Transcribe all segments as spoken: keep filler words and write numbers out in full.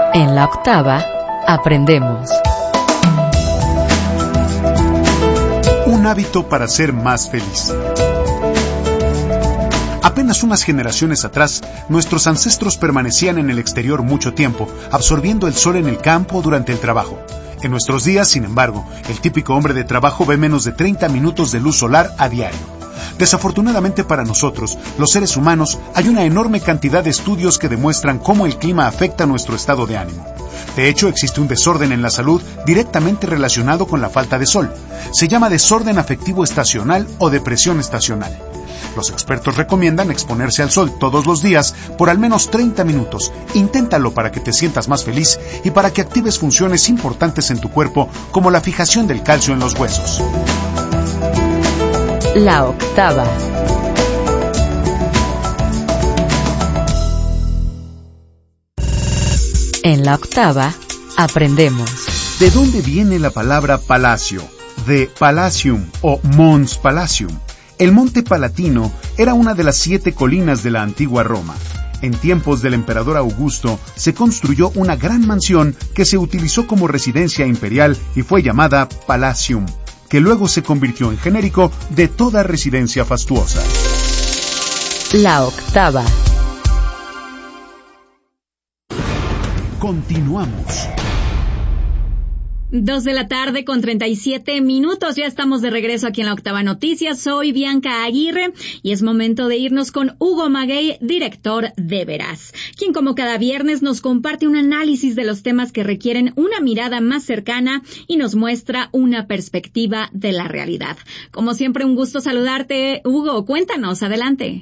En la octava, aprendemos. Un hábito para ser más feliz. Apenas unas generaciones atrás, nuestros ancestros permanecían en el exterior mucho tiempo, absorbiendo el sol en el campo durante el trabajo. En nuestros días, sin embargo, el típico hombre de trabajo ve menos de treinta minutos de luz solar a diario. Desafortunadamente para nosotros, los seres humanos, hay una enorme cantidad de estudios que demuestran cómo el clima afecta nuestro estado de ánimo. De hecho, existe un desorden en la salud directamente relacionado con la falta de sol. Se llama desorden afectivo estacional o depresión estacional. Los expertos recomiendan exponerse al sol todos los días por al menos treinta minutos. Inténtalo para que te sientas más feliz y para que actives funciones importantes en tu cuerpo como la fijación del calcio en los huesos. La octava. En la octava, aprendemos. ¿De dónde viene la palabra palacio? De Palatium o Mons Palatium. El Monte Palatino era una de las siete colinas de la antigua Roma. En tiempos del emperador Augusto se construyó una gran mansión que se utilizó como residencia imperial y fue llamada Palatium, que luego se convirtió en genérico de toda residencia fastuosa. La octava. Continuamos. Dos de la tarde con treinta y siete minutos. Ya estamos de regreso aquí en la Octava Noticias. Soy Bianca Aguirre y es momento de irnos con Hugo Maguey, director de Veraz, quien como cada viernes nos comparte un análisis de los temas que requieren una mirada más cercana y nos muestra una perspectiva de la realidad. Como siempre, un gusto saludarte, Hugo. Cuéntanos, adelante.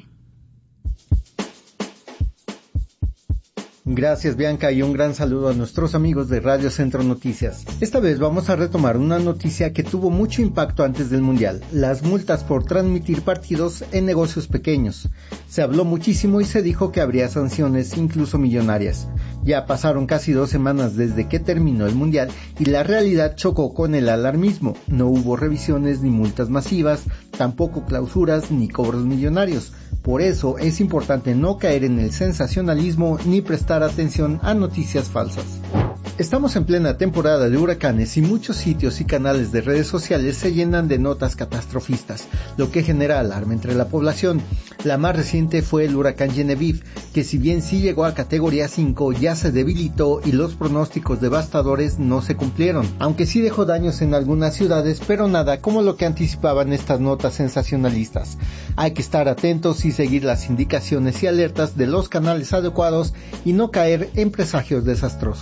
Gracias, Bianca, y un gran saludo a nuestros amigos de Radio Centro Noticias. Esta vez vamos a retomar una noticia que tuvo mucho impacto antes del Mundial: las multas por transmitir partidos en negocios pequeños. Se habló muchísimo y se dijo que habría sanciones, incluso millonarias. Ya pasaron casi dos semanas desde que terminó el Mundial y la realidad chocó con el alarmismo. No hubo revisiones ni multas masivas, tampoco clausuras ni cobros millonarios. Por eso es importante no caer en el sensacionalismo ni prestar atención a noticias falsas. Estamos en plena temporada de huracanes y muchos sitios y canales de redes sociales se llenan de notas catastrofistas, lo que genera alarma entre la población. La más reciente fue el huracán Genevieve, que si bien sí llegó a categoría cinco, ya se debilitó y los pronósticos devastadores no se cumplieron, aunque sí dejó daños en algunas ciudades, pero nada como lo que anticipaban estas notas sensacionalistas. Hay que estar atentos y seguir las indicaciones y alertas de los canales adecuados y no caer en presagios desastrosos.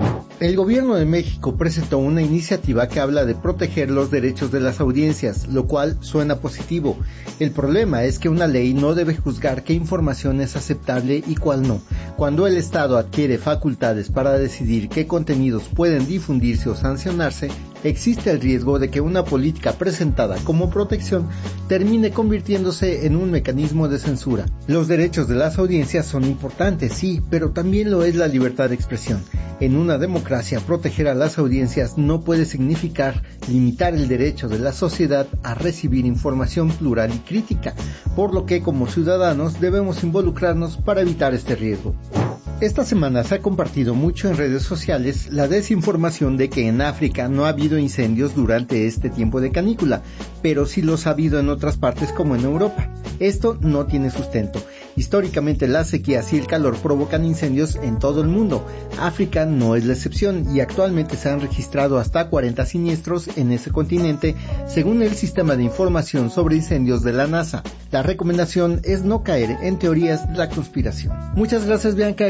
El gobierno de México presentó una iniciativa que habla de proteger los derechos de las audiencias, lo cual suena positivo. El problema es que una ley no debe juzgar qué información es aceptable y cuál no. Cuando el Estado adquiere facultades para decidir qué contenidos pueden difundirse o sancionarse, existe el riesgo de que una política presentada como protección termine convirtiéndose en un mecanismo de censura. Los derechos de las audiencias son importantes, sí, pero también lo es la libertad de expresión. En una democracia, proteger a las audiencias no puede significar limitar el derecho de la sociedad a recibir información plural y crítica, por lo que como ciudadanos debemos involucrarnos para evitar este riesgo. Esta semana se ha compartido mucho en redes sociales la desinformación de que en África no ha habido incendios durante este tiempo de canícula, pero sí los ha habido en otras partes como en Europa. Esto no tiene sustento. Históricamente las sequías y el calor provocan incendios en todo el mundo. África no es la excepción y actualmente se han registrado hasta cuarenta siniestros en ese continente, según el Sistema de Información sobre Incendios de la NASA. La recomendación es no caer en teorías de la conspiración. Muchas gracias, Bianca.